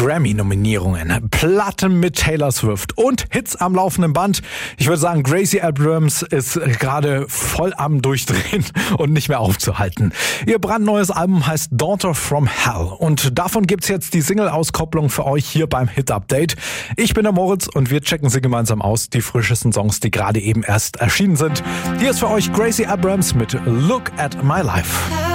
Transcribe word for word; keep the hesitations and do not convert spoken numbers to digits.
Grammy-Nominierungen, Platten mit Taylor Swift und Hits am laufenden Band. Ich würde sagen, Gracie Abrams ist gerade voll am Durchdrehen und nicht mehr aufzuhalten. Ihr brandneues Album heißt Daughter from Hell und davon gibt's jetzt die Single-Auskopplung für euch hier beim Hit-Update. Ich bin der Moritz und wir checken sie gemeinsam aus, die frischesten Songs, die gerade eben erst erschienen sind. Hier ist für euch Gracie Abrams mit Look at My Life.